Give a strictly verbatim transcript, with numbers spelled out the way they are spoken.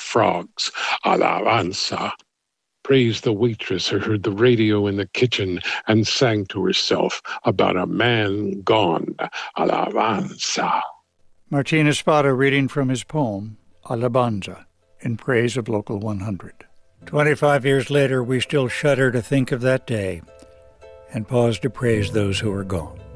frogs. Alabanza. Praised the waitress who heard the radio in the kitchen and sang to herself about a man gone. Alabanza. Martina Spada reading from his poem, Alabanza, in praise of Local one hundred. Twenty-five years later, we still shudder to think of that day and pause to praise those who are gone.